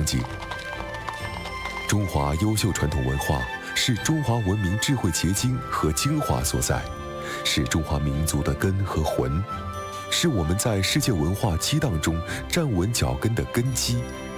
场景。中华优秀传统文化是中华文明智慧结晶和精华所在，是中华民族的根和魂，是我们在世界文化激荡中站稳脚跟的根基。